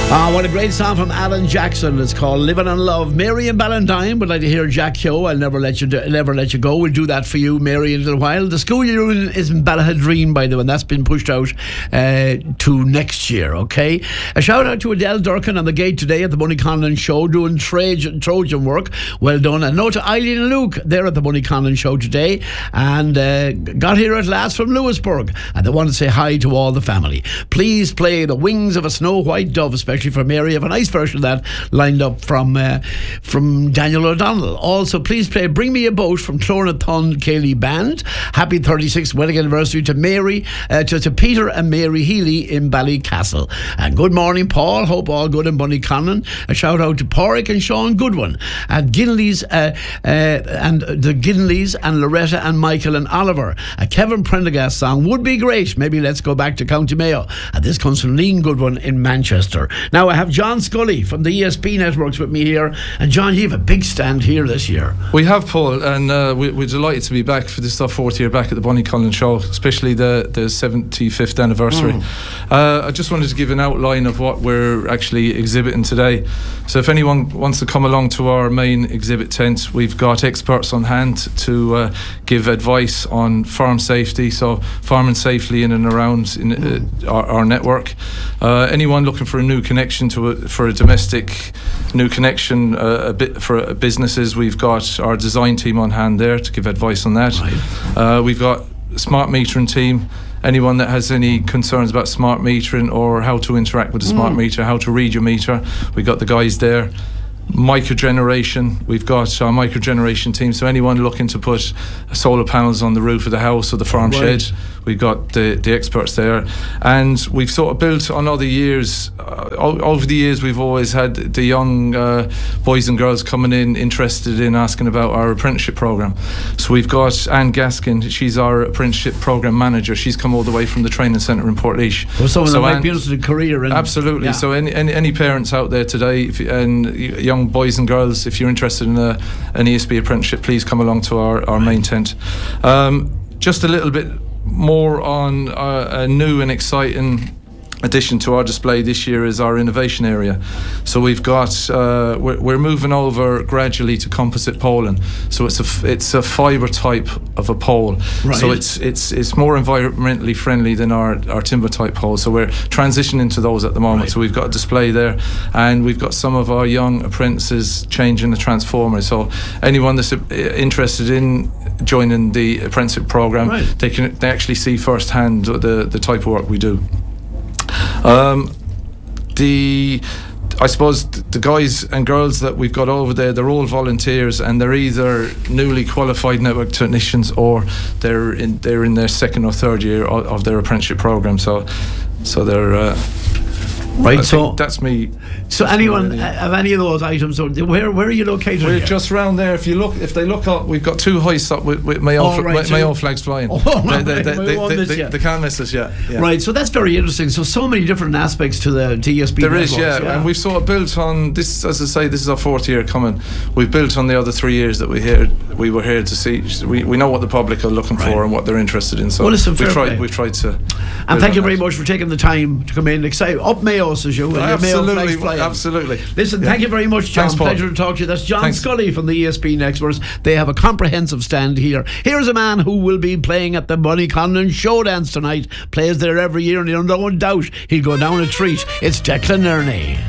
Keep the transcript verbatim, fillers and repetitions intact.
Ah, what a great song from Alan Jackson. It's called Living on Love. Mary and Ballantyne would like to hear Jack Keogh. I'll never let you do, never let you go. We'll do that for you, Mary, in a little while. The school year is in Ballahadreen, by the way, and that's been pushed out uh, to next year, okay? A shout out to Adele Durkin on the gate today at the Bunny Conlon Show, doing Trojan, Trojan work. Well done. And note to Eileen and Luke, they're at the Bunny Conlon Show today, and uh, got here at last from Lewisburg. And they want to say hi to all the family. Please play The Wings of a Snow White Dove, especially for Mary. I have a nice version of that lined up from uh, from Daniel O'Donnell. Also, please play Bring Me a Boat from Clornathon Cayley Band. Happy thirty-sixth wedding anniversary to Mary, uh, to, to Peter and Mary Healy in Ballycastle. And good morning, Paul. Hope all good in Bunny Conlon. A shout out to Porrick and Sean Goodwin at Ginley's uh, uh, and the Ginleys and Loretta and Michael and Oliver. A Kevin Prendergast song would be great. Maybe Let's Go Back to County Mayo. And this comes from Lean Goodwin in Manchester. Now I have John Scully from the E S P Networks with me here. And John, you have a big stand here this year. We have, Paul, and uh, we, we're delighted to be back for this our fourth year back at the Bunny Conlon Show, especially the, the seventy-fifth anniversary. Mm. Uh, I just wanted to give an outline of what we're actually exhibiting today. So if anyone wants to come along to our main exhibit tent, we've got experts on hand to uh, give advice on farm safety, so farming safely in and around in, uh, our, our network. Uh, anyone looking for a new connection to a, for a domestic new connection uh, a bit for uh, businesses, we've got our design team on hand there to give advice on that. Right. Uh, we've got a smart metering team. Anyone that has any concerns about smart metering or how to interact with the smart mm. meter, how to read your meter, we've got the guys there. Microgeneration, we've got our microgeneration team, so anyone looking to put solar panels on the roof of the house or the farm right. shed, we've got the, the experts there. And we've sort of built on other years, uh, over the years we've always had the young uh, boys and girls coming in interested in asking about our apprenticeship programme. So we've got Anne Gaskin, she's our apprenticeship programme manager. She's come all the way from the training centre in Portlaoise. Well, someone so that might be interested in career. And, absolutely, yeah. So any, any any parents out there today, if, and young boys and girls, if you're interested in a, an E S B apprenticeship, please come along to our, our main tent. Um, just a little bit more on uh, a new and exciting addition to our display this year is our innovation area. So we've got uh, we're, we're moving over gradually to composite poling. So it's a it's a fibre type of a pole. Right. So it's it's it's more environmentally friendly than our, our timber type pole. So we're transitioning to those at the moment. Right. So we've got a display there, and we've got some of our young apprentices changing the transformer. So anyone that's interested in joining the apprenticeship program, right. they can they actually see firsthand the the type of work we do. Um, the I suppose the guys and girls that we've got over there, they're all volunteers, and they're either newly qualified network technicians or they're in they're in their second or third year of, of their apprenticeship program. So, so they're uh, right. I so that's me. So anyone really. Have any of those items? Or where where are you located? We're here? just round there. If you look, if they look up, we've got two hoists up with, with Mayo, oh, right, fl- so Mayo flags flying. Oh, right, they, they, they, they, they, they, they can't miss us yet. Yeah. Right. So that's very interesting. So so many different aspects to the T S B. There networks, is, yeah. yeah, and we've sort of built on this. As I say, this is our fourth year coming. We've built on the other three years that we here we were here to see. We we know what the public are looking right. for and what they're interested in. So well, listen, we've tried play. we've tried to. And thank you very that. much for taking the time to come in. Excited up Mayos as you. Absolutely, absolutely. Listen, yeah. thank you very much, John. Thanks, Paul. Pleasure to talk to you. That's John Thanks. Scully from the E S P Networks. They have a comprehensive stand here. Here's a man who will be playing at the Bunny Conlon Show Dance tonight. Plays there every year, and no one doubt he'll go down a treat. It's Declan Nerney.